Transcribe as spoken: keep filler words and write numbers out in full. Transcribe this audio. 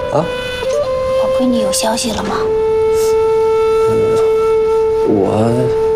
啊？ 我闺女有消息了吗？ 我。